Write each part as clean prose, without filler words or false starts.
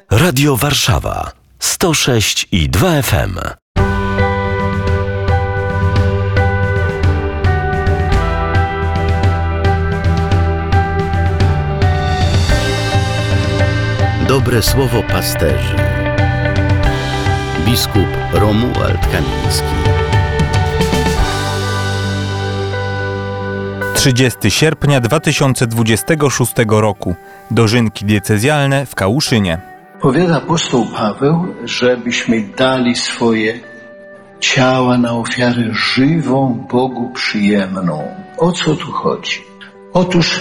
Radio Warszawa 106,2 FM. Dobre słowo pasterzy. Biskup Romuald Kamiński. 30 sierpnia 2026 roku. Dożynki diecezjalne w Kałuszynie. Powiada apostoł Paweł, żebyśmy dali swoje ciała na ofiarę żywą, Bogu przyjemną. O co tu chodzi? Otóż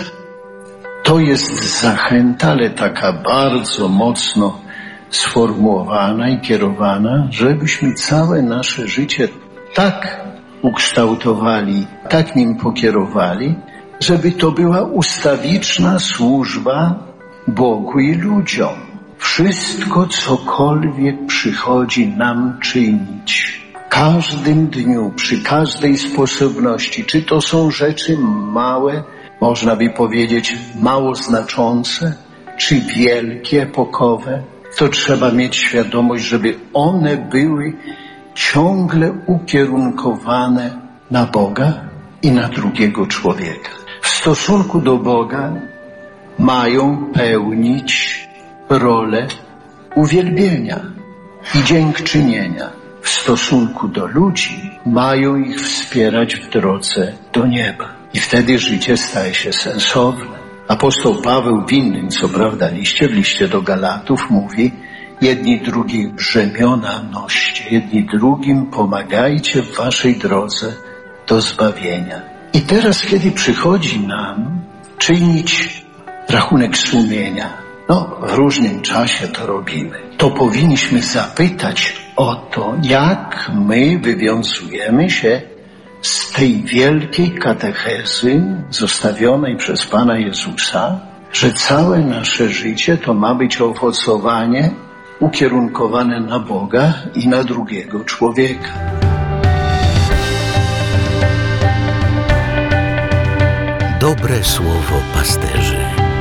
to jest zachęta, ale taka bardzo mocno sformułowana i kierowana, żebyśmy całe nasze życie tak ukształtowali, tak nim pokierowali, żeby to była ustawiczna służba Bogu i ludziom. Wszystko, cokolwiek przychodzi nam czynić, w każdym dniu, przy każdej sposobności, czy to są rzeczy małe, można by powiedzieć mało znaczące, czy wielkie, epokowe, to trzeba mieć świadomość, żeby one były ciągle ukierunkowane na Boga i na drugiego człowieka. W stosunku do Boga mają pełnić rolę uwielbienia i dziękczynienia. W stosunku do ludzi mają ich wspierać w drodze do nieba. I wtedy życie staje się sensowne. Apostoł Paweł w innym, co prawda, liście, w liście do Galatów mówi: jedni drugich brzemiona noście, jedni drugim pomagajcie w waszej drodze do zbawienia. I teraz, kiedy przychodzi nam czynić rachunek sumienia, w różnym czasie to robimy, to powinniśmy zapytać o to, jak my wywiązujemy się z tej wielkiej katechezy zostawionej przez Pana Jezusa, że całe nasze życie to ma być owocowanie ukierunkowane na Boga i na drugiego człowieka. Dobre słowo pasterzy.